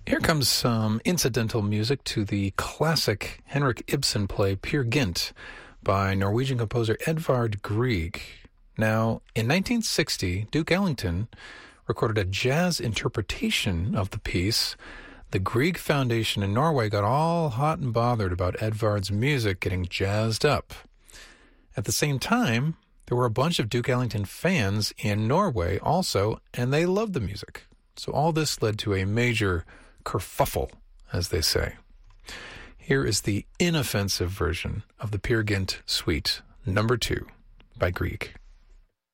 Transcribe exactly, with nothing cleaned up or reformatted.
Here comes some incidental music to the classic Henrik Ibsen play Peer Gynt by Norwegian composer Edvard Grieg. Now, in nineteen sixty, Duke Ellington recorded a jazz interpretation of the piece. The Grieg Foundation in Norway got all hot and bothered about Edvard's music getting jazzed up. At the same time, there were a bunch of Duke Ellington fans in Norway also, and they loved the music. So all this led to a major kerfuffle, as they say. Here is the inoffensive version of the Peer Gynt Suite, number two, by Grieg.